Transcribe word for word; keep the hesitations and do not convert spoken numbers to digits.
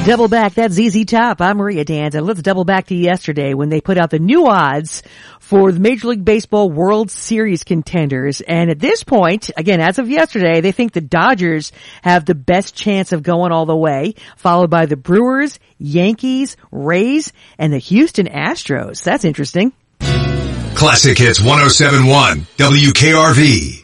Double back, that's Z Z Top. I'm Maria Danza. Let's double back to yesterday when they put out the new odds for the Major League Baseball World Series contenders. And at this point, again, as of yesterday, they think the Dodgers have the best chance of going all the way, followed by the Brewers, Yankees, Rays, and the Houston Astros. That's interesting. Classic Hits one oh seven point one, W K R V.